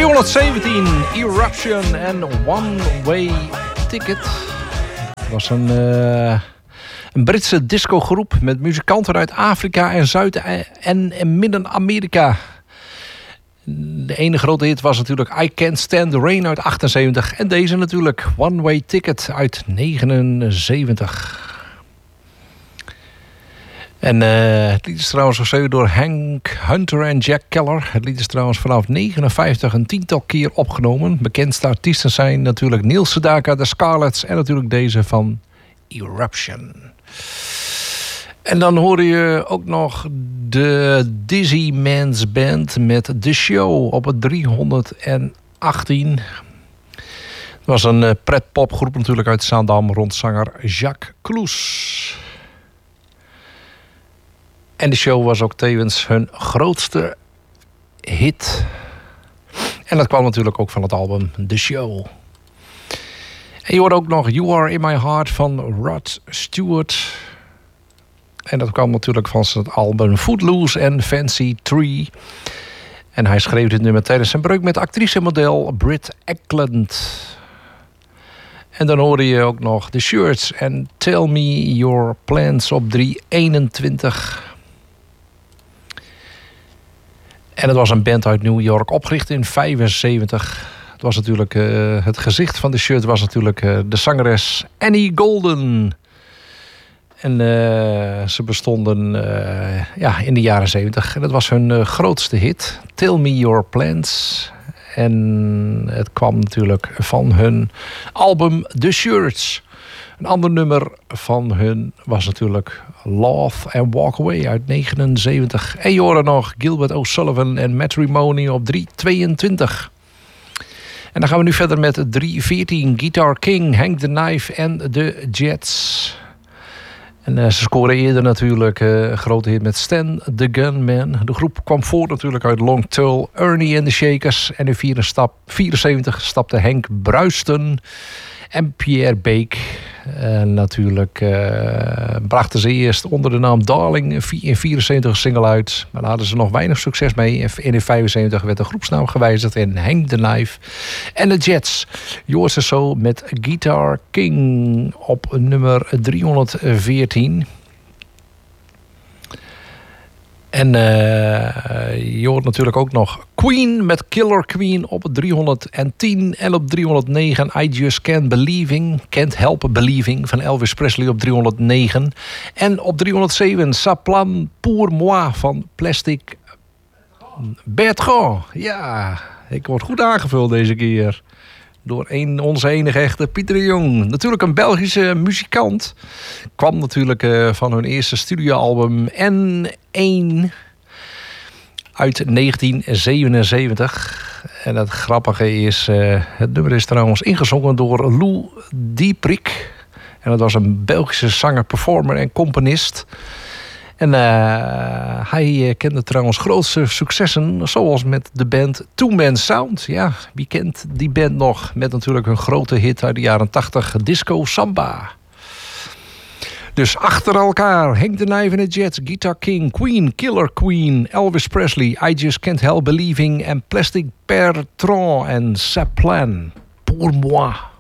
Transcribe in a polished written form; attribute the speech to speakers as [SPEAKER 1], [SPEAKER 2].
[SPEAKER 1] 317, Eruption en One Way Ticket. Het was een Britse discogroep met muzikanten uit Afrika en Zuid- en Midden-Amerika. De ene grote hit was natuurlijk I Can't Stand the Rain uit 78. En deze natuurlijk, One Way Ticket uit 79. En het lied is trouwens geschreven door Hank Hunter en Jack Keller. Het lied is trouwens vanaf 59 een tiental keer opgenomen. Bekendste artiesten zijn natuurlijk Neil Sedaka, The Scarlets en natuurlijk deze van Eruption. En dan hoorde je ook nog de Dizzy Man's Band met The Show op het 318. Het was een pretpopgroep natuurlijk uit Zaandam rond zanger Jacques Cloes. En de show was ook tevens hun grootste hit. En dat kwam natuurlijk ook van het album The Show. En je hoort ook nog You Are In My Heart van Rod Stewart. En dat kwam natuurlijk van zijn album Footloose en Fancy Tree. En hij schreef dit nummer tijdens zijn breuk met actrice en model Britt Ekland. En dan hoorde je ook nog The Shirts en Tell Me Your Plans op 321. En het was een band uit New York, opgericht in 1975. Het was natuurlijk het gezicht van de shirt was natuurlijk de zangeres Annie Golden. En ze bestonden in de jaren 70. En dat was hun grootste hit, Tell Me Your Plans. En het kwam natuurlijk van hun album The Shirts. Een ander nummer van hun was natuurlijk Love and Walk Away uit 79. En je hoorde nog Gilbert O'Sullivan en Matrimony op 322. En dan gaan we nu verder met 314, Guitar King, Hank the Knife en The Jets. En ze scoren eerder natuurlijk een grote hit met Stan the Gunman. De groep kwam voort natuurlijk uit Long Tull, Ernie and the Shakers. En in 74 stapte Henk Bruisten en Pierre Beek. En natuurlijk brachten ze eerst onder de naam Darling in 74 single uit. Maar daar hadden ze nog weinig succes mee. En in 75 werd de groepsnaam gewijzigd in Hank the Knife en de Jets. Je hoort ze zo met Guitar King op nummer 314. En je hoort natuurlijk ook nog Queen met Killer Queen op 310. En op 309 I Just Can't Help Believing van Elvis Presley op 309. En op 307 Ça Plan Pour Moi van Plastic Bertrand. Ja, ik word goed aangevuld deze keer. Door onze enige echte Pieter de Jong. Natuurlijk een Belgische muzikant. Kwam natuurlijk van hun eerste studioalbum N1 uit 1977. En het grappige is, het nummer is trouwens ingezongen door Lou Dieprich. En dat was een Belgische zanger, performer en componist. En hij kende trouwens grootste successen, zoals met de band Two Man Sound. Ja, wie kent die band nog? Met natuurlijk een grote hit uit de jaren 80, Disco Samba. Dus achter elkaar, Hank the Knife and the Jets, Guitar King, Queen, Killer Queen, Elvis Presley, I Just Can't Help Believing en Plastic Bertrand en Ça Plan Pour Moi.